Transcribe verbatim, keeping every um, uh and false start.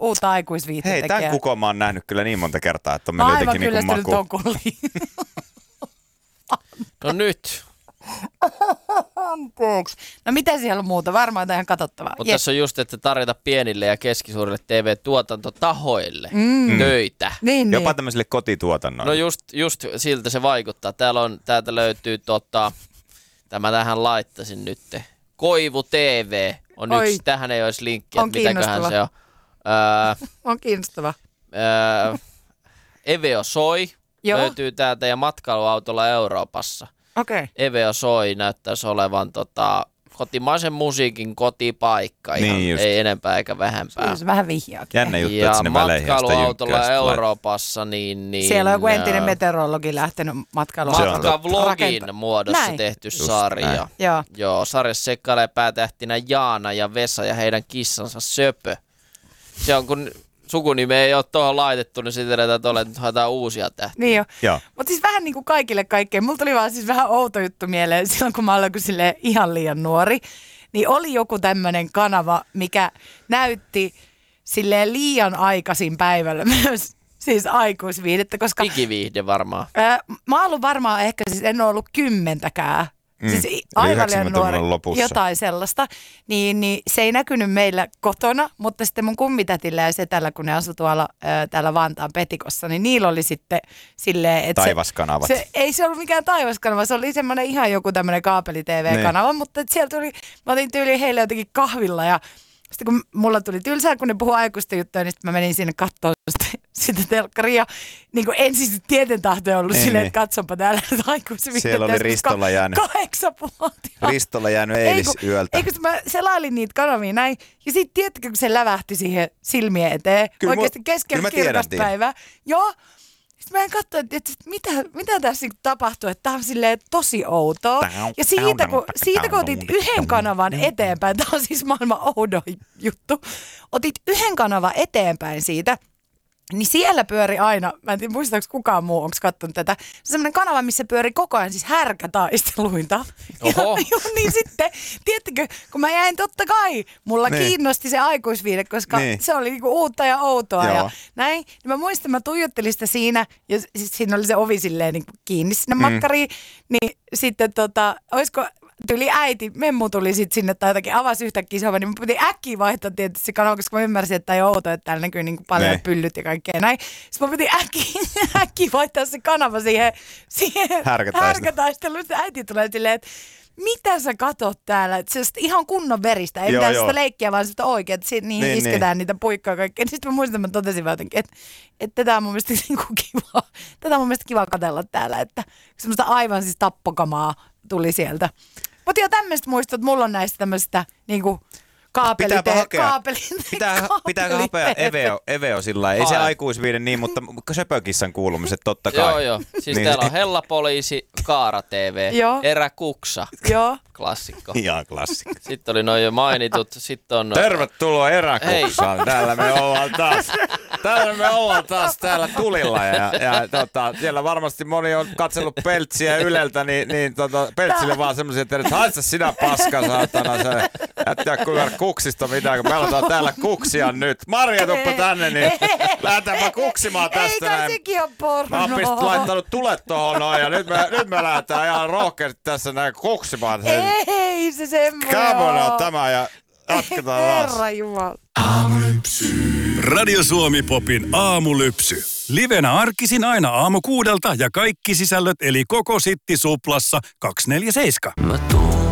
uutta aikuisviihteen Hei, tekijää. tämän kukon mä oon nähnyt kyllä niin monta kertaa, että on mennyt jotenkin niin kuin maku. Aivan kyllästynyt No nyt. Anteeksi. No mitä siellä on muuta? Varmaan ihan katsottavaa. Mutta tässä on just, että tarjota pienille ja keskisuurille T V-tuotantotahoille Mm. töitä. Niin, Jopa niin. tämmöisille kotituotannoille. No just, just siltä se vaikuttaa. Täällä on, täältä löytyy tota, tämä tähän laittaisin nyt. Koivu T V on Oi. yksi. Tähän ei olisi linkkiä, On että mitäköhän kiinnostava. se on. Öö, On kiinnostava. öö, Eveo Soi Joo. löytyy täältä ja matkailuautolla Euroopassa. Okei. Okay. Eveo Soi näyttäisi olevan tota, kotimaisen musiikin kotipaikka. Ihan Niin just. ei enempää eikä vähempää. Se vähän vihjaakin. Jännä juttu, Ja että sinne väleihin sitä matkailuautolla jynkkäistä tulee. Euroopassa, niin... niin Siellä on joku entinen ää, meteorologi lähtenyt Se on matkailuautolla. totta. Matkavlogin Rakenta- muodossa Näin. tehty Just sarja. näin. Joo. Joo, sarjassa seikkailee päätähtinä Jaana ja Vesa ja heidän kissansa Söpö. Se on, kun sukunimi ei ole tuohon laitettu, niin sitten että ole, nyt haetaan uusia tähtiä. Niin jo. Joo. Mutta siis vähän niin kuin kaikille kaikkeen. Mulla tuli vaan siis vähän outo juttu mieleen silloin, kun mä olin silleen ihan liian nuori. Niin oli joku tämmöinen kanava, mikä näytti silleen liian aikaisin päivällä myös siis aikuisviihdettä, koska Digiviihde varmaan. ää, mä oon ollut varmaan ehkä, siis en ole ollut kymmentäkään. Mm. Siis Eli aivan liian yhdeksänkymmentäluvun nuori, lopussa. jotain sellaista. Niin, niin se ei näkynyt meillä kotona, mutta sitten mun kummitätillä ja setällä, kun ne asui tuolla ää, täällä Vantaan Petikossa, niin niillä oli sitten silleen, että Taivaskanavat. Se, se, ei se ollut mikään taivaskanava, se oli semmoinen ihan joku tämmöinen kaapeli-T V-kanava, mutta et sieltä tuli, mä otin tyyliin heille jotenkin kahvilla ja sitten kun mulla tuli tylsää, kun ne puhui aikuisten juttuja, niin sitten mä menin sinne katsomaan sitä, sitä telkkaria. Niin kuin ensin se tieten tahto ollut Niin, silleen, niin. että katsonpa täällä aikuisen Siellä oli Ristolla jäänyt. Kahdeksanvuotias. Ristolla jäänyt eilisyöltä. Eikö mä selailin niitä kanavia näin, ja sitten tiedätkö, kun se lävähti siihen silmien eteen, Kyllä oikeasti mu- keskellä kyllä mä tiedän, kirkasta tiedän. päivää. Joo. Sitten mä en katso, että, että mitä, mitä tässä niinku tapahtuu, että tää on silleen tosi outoa. Ja siitä kun, siitä kun otit yhden kanavan eteenpäin, tää on siis maailman oudoin juttu, otit yhden kanavan eteenpäin siitä, niin siellä pyöri aina, mä en tiedä muistaako kukaan muu, onko katsonut tätä, se on semmoinen kanava, missä pyöri koko ajan siis härkätaisteluita. Oho. Ja, jo, niin sitten, tiedättekö, kun mä jäin totta kai, mulla Niin. kiinnosti se aikuisviide, koska Niin. se oli niinku uutta ja outoa Joo. ja näin. Niin mä muistan, mä tuijottelin sitä siinä, ja siis siinä oli se ovi silleen niin kiinni sinne Mm. makkariin, niin sitten tota, olisiko tuli äiti, memmu tuli sitten sinne tai jotakin, avasi yhtäkkiä se ovi, niin mä piti äkkiä vaihtaa tietysti se kanava, koska mä ymmärsin, että ei ole outo, että täällä näkyy niin paljon Ne. pyllyt ja kaikkea näin. Sitten mä piti äkkiä, äkkiä vaihtaa se kanava siihen, siihen Härkätaisteluun. härkätaisteluun. Sitten äiti tulee silleen, että mitä sä katot täällä? Että se on ihan kunnon veristä, ei Joo, mitään joo. sitä leikkiä, vaan sitä oikein, että niihin Niin, isketään niitä puikkoja kaikkea. Sitten mä muistan, että mä totesin vaan jotenkin, että, että tätä on mun mielestä niinku kiva, tätä on mun mielestä kiva katsella täällä, että semmoista aivan siis tappokamaa tuli sieltä. Mutta joo, tämmöistä muistot, mulla on näistä tämmöisistä niinku kaapelit. Pitääpä hakea. Kaapelit. Pitää, pitääkö hapea Eveo, Eveo sillä lailla? Ei se Hae. aikuisviiden niin, mutta söpökissan kuulumiset totta kai. Joo, joo. Siis Niin. niin. täällä on Hellapoliisi, Kaara T V, Joo. Eräkuksa, Joo. klassikko. Ihan klassikko. Sitten oli noin jo mainitut, sitten on... Tervetuloa eräkuksaan. Täällä me ollaan taas. Täällä me ollaan taas täällä tulilla. Ja, ja tota, siellä varmasti moni on katsellut Peltsiä Yleltä, niin, niin tota, Peltsille vaan semmoisia, että haista sinä paska, saatana. Se, et tiedä kuinka kuksista mitään, kun me aletaan täällä kuksia nyt. Marja, tuppa tänne, niin lähdetäänpä kuksimaan tästä Eikä näin. sekin on porno. Mä oon pist, laittanut tulet tohon noin ja nyt me, nyt me lähdetään ihan rohkeasti tässä näin kuksimaan. Ei se semmoinen Come on, oo. tämä ja jatketaan taas. Herra Jumala. Radio Suomi Popin aamulypsy. Livenä arkisin aina aamu kuudelta ja kaikki sisällöt eli koko Sitti Suplassa kaksikymmentäneljä seitsemän. Mä tuun